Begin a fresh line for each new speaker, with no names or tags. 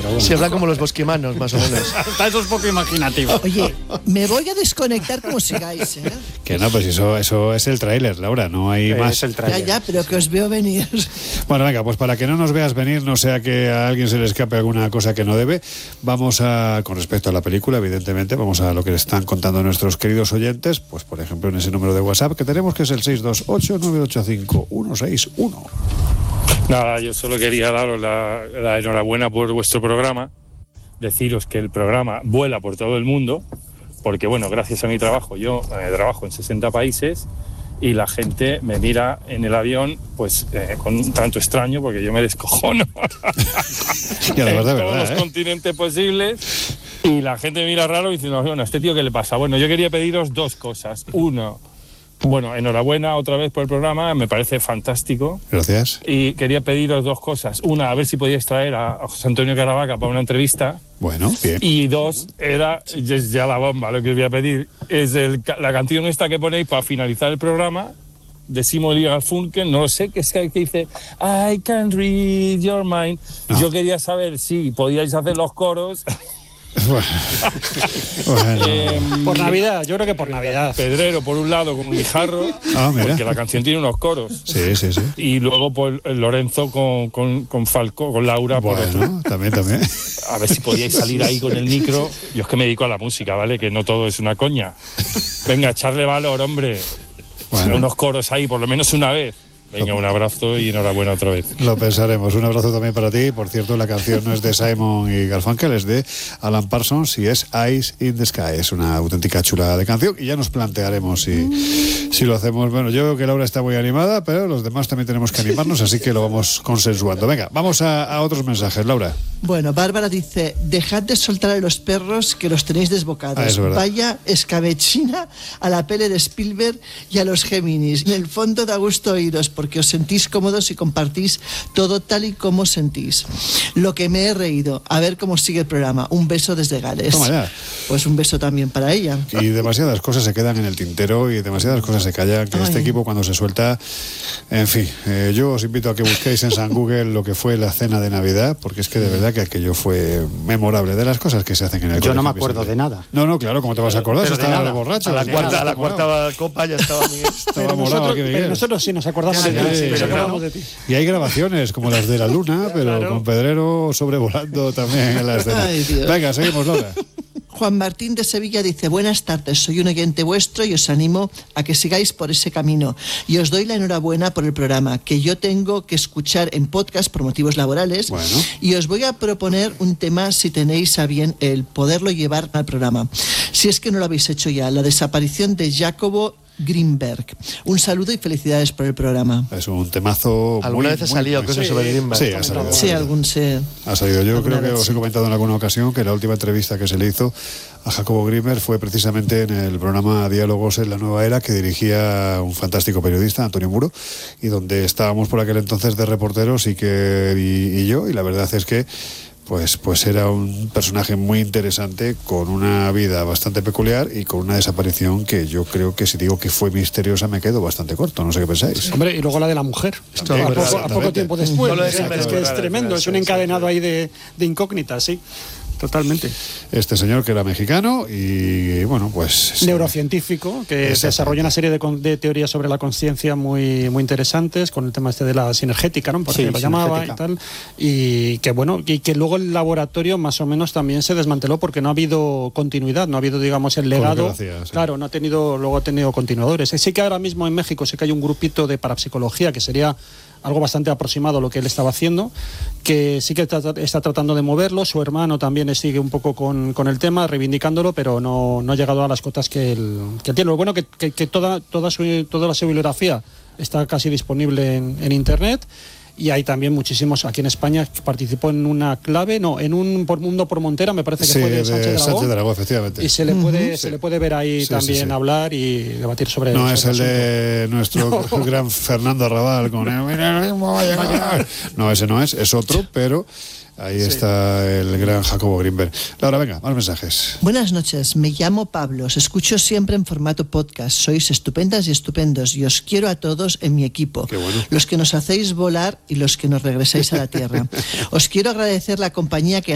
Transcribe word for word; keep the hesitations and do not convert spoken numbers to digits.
pero bueno.
Si hablan como los bosquimanos, más o menos.
Hasta eso es poco imaginativo.
Oye, me voy a desconectar como sigáis, ¿eh?
Que no, pues eso, eso es el tráiler, Laura, no hay
Eh,
más.
Es el
Ya,
tráiler.
ya, pero que os veo venir.
Bueno, venga, pues para que no nos veas venir, no sea que a alguien se le escape alguna cosa que no debe, vamos a, con respecto a la película, evidentemente, vamos a lo que le están contando nuestros queridos oyentes, pues por ejemplo en ese número de WhatsApp que tenemos, que es el seis dos ocho nueve ocho cinco uno seis uno.
Nada, yo solo quería daros la, la enhorabuena por vuestro programa, deciros que el programa vuela por todo el mundo, porque bueno, gracias a mi trabajo, yo eh, trabajo en sesenta países y la gente me mira en el avión pues eh, con un tanto extraño porque yo me descojono
Y además de
en todos
verdad,
los
¿eh?
continentes posibles y la gente me mira raro y dice, no, bueno, ¿a este tío qué le pasa? Bueno, yo quería pediros dos cosas. Uno, bueno, enhorabuena otra vez por el programa, me parece fantástico.
Gracias.
Y quería pediros dos cosas. Una, a ver si podíais traer a José Antonio Caravaca para una entrevista.
Bueno, bien.
Y dos, era, es ya la bomba, lo que os voy a pedir, es el, la canción esta que ponéis para finalizar el programa, de Simon y Garfunkel, no lo sé, que es que dice I can read your mind.
No.
Yo quería saber si podíais hacer los coros.
Bueno. Bueno.
Eh,
Por Navidad, yo creo que por Navidad.
Pedrero, por un lado, con un guijarro,
Ah, mira.
porque la canción tiene unos coros.
Sí, sí, sí.
Y luego pues, Lorenzo con, con, con Falco, con Laura, por otro.
Bueno, también, también.
A ver si podíais salir ahí con el micro. Yo es que me dedico a la música, ¿vale? Que no todo es una coña. Venga, echarle valor, hombre.
Bueno.
Unos coros ahí, por lo menos una vez. Venga, un abrazo y enhorabuena otra vez.
Lo pensaremos. Un abrazo también para ti. Por cierto, la canción no es de Simon y Garfunkel, es de Alan Parsons y es Eyes in the Sky. Es una auténtica chula de canción y ya nos plantearemos si, si lo hacemos. Bueno, yo veo que Laura está muy animada, pero los demás también tenemos que animarnos, así que lo vamos consensuando. Venga, vamos a, a otros mensajes, Laura.
Bueno, Bárbara dice, dejad de soltar a los perros que los tenéis desbocados.
Ah, es verdad.
Vaya escabechina a la pele de Spielberg y a los Géminis. En el fondo da gusto oíros porque os sentís cómodos y compartís todo tal y como sentís. Lo que me he reído. A ver cómo sigue el programa. Un beso desde Gales.
Toma ya.
Pues un beso también para ella.
Y demasiadas cosas se quedan en el tintero y demasiadas cosas se callan, que
Ay.
este equipo cuando se suelta, en fin, eh, yo os invito a que busquéis en San Google lo que fue la cena de Navidad, porque es que de verdad que aquello fue memorable, de las cosas que se hacen en el
Yo no
colegio
me acuerdo
Vicente.
de nada.
No, no, claro, ¿cómo te vas a acordar?
Pero
Si
de
estaba
nada.
borracho.
A la
Sí,
cuarta, a la
estaba
cuarta
morado.
copa ya estaba Miguel.
Estaba
Pero
morado
nosotros,
aquí, Miguel.
pero nosotros sí nos acordamos
Sí,
de ti.
sí,
Sí, nos
sí,
acordamos
claro.
de ti.
Y hay grabaciones como las de la luna, pero
Claro.
con Pedrero sobrevolando también en la escena.
Ay, Dios.
Venga, seguimos, Laura.
Juan Martín de Sevilla dice, buenas tardes, soy un oyente vuestro y os animo a que sigáis por ese camino. Y os doy la enhorabuena por el programa, que yo tengo que escuchar en podcast por motivos laborales.
Bueno.
Y os voy a proponer un tema, si tenéis a bien el poderlo llevar al programa. Si es que no lo habéis hecho ya, la desaparición de Jacobo Greenberg. Un saludo y felicidades por el programa.
Es un temazo.
¿Alguna
muy,
vez ha
muy
salido
bueno.
cosas sobre Greenberg?
Sí, ha salido.
Sí, algún se...
Ha salido. Yo
Alguna
creo que
vez
os he
sí.
comentado en alguna ocasión que la última entrevista que se le hizo a Jacobo Greenberg fue precisamente en el programa Diálogos en la Nueva Era, que dirigía un fantástico periodista, Antonio Muro, y donde estábamos por aquel entonces de reporteros y que y, y yo, y la verdad es que Pues, pues era un personaje muy interesante, con una vida bastante peculiar y con una desaparición que yo creo que si digo que fue misteriosa me quedo bastante corto, no sé qué pensáis.
Hombre, y luego la de la mujer.
También,
a, poco, a
exactamente.
poco tiempo después.
No lo
es,
es,
es
pero
que es
claro,
tremendo,
sí,
es un
sí,
encadenado
sí.
ahí de, de incógnitas, sí. Totalmente.
Este señor que era mexicano y bueno, pues...
Neurocientífico, que
Exactamente.
desarrolla una serie de, con- de teorías sobre la conciencia muy, muy interesantes, con el tema este de la sinergética, ¿no? Porque
Sí,
lo llamaba y
sinergética.
tal. Y que bueno, y que luego el laboratorio más o menos también se desmanteló porque no ha habido continuidad, no ha habido, digamos, el
Con lo que
legado.
lo hacía, sí.
Claro, no ha tenido, luego ha tenido continuadores. Sí que ahora mismo en México sí que hay un grupito de parapsicología que sería algo bastante aproximado a lo que él estaba haciendo, que sí que está, está tratando de moverlo. Su hermano también sigue un poco con, con el tema, reivindicándolo, pero no, no ha llegado a las cotas que él, que él tiene. Lo bueno que, que, que toda, toda, su, toda su bibliografía está casi disponible en, en internet. Y hay también muchísimos, aquí en España, que participó en una clave, no, en un por Mundo por Montera, me parece que
Sí,
fue de
de
Sánchez Dragó.
Sánchez Dragó, efectivamente.
Y se le puede,
Sí.
se le puede ver ahí
Sí,
también
sí, sí.
hablar y debatir sobre
No
sobre
es el
asunto.
de nuestro
No.
gran Fernando Arrabal con el mineralismo va a llegar. No, ese no es, es otro, pero ahí está el gran Jacobo Greenberg. Laura, venga, más mensajes.
Buenas noches, me llamo Pablo, os escucho siempre en formato podcast, sois estupendas y estupendos y os quiero a todos en mi equipo,
Qué bueno.
los que nos hacéis volar y los que nos regresáis a la tierra. Os quiero agradecer la compañía que